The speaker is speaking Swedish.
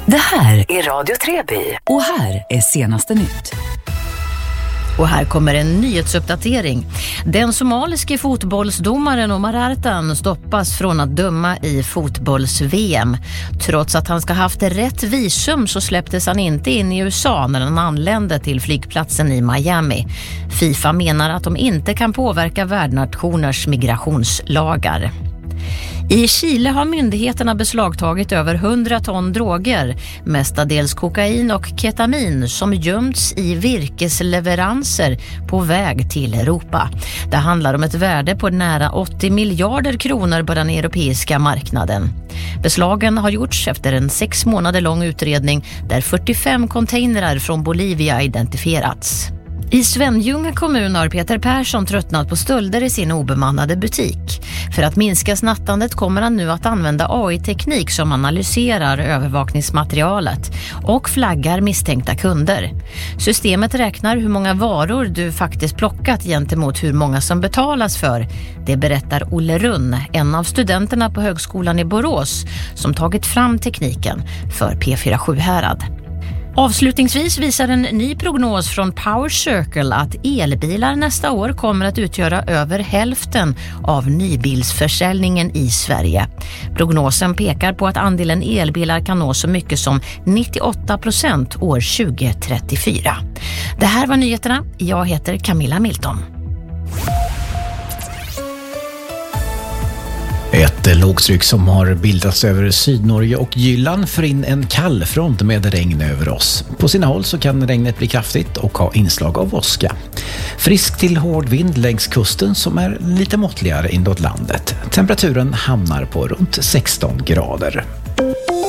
Det här är Radio Treby och här är senaste nytt. Och här kommer en nyhetsuppdatering. Den somaliske fotbollsdomaren Omar Artan stoppas från att döma i fotbolls-VM. Trots att han ska haft rätt visum så släpptes han inte in i USA när han anlände till flygplatsen i Miami. FIFA menar att de inte kan påverka värdnationers migrationslagar. I Chile har myndigheterna beslagtagit över 100 ton droger, mestadels kokain och ketamin som gömts i virkesleveranser på väg till Europa. Det handlar om ett värde på nära 80 miljarder kronor på den europeiska marknaden. Beslagen har gjorts efter en 6 månader lång utredning där 45 containrar från Bolivia identifierats. I Svenljunga kommun har Peter Persson tröttnat på stölder i sin obemannade butik. För att minska snattandet kommer han nu att använda AI-teknik som analyserar övervakningsmaterialet och flaggar misstänkta kunder. Systemet räknar hur många varor du faktiskt plockat gentemot hur många som betalas för. Det berättar Olle Runn, en av studenterna på högskolan i Borås, som tagit fram tekniken för P4 Härad. Avslutningsvis visar en ny prognos från Power Circle att elbilar nästa år kommer att utgöra över hälften av nybilsförsäljningen i Sverige. Prognosen pekar på att andelen elbilar kan nå så mycket som 98% år 2034. Det här var nyheterna. Jag heter Camilla Milton. Ett lågtryck som har bildats över Sydnorge och Jylland för in en kall front med regn över oss. På sina håll så kan regnet bli kraftigt och ha inslag av åska. Frisk till hård vind längs kusten som är lite måttligare inåt landet. Temperaturen hamnar på runt 16 grader.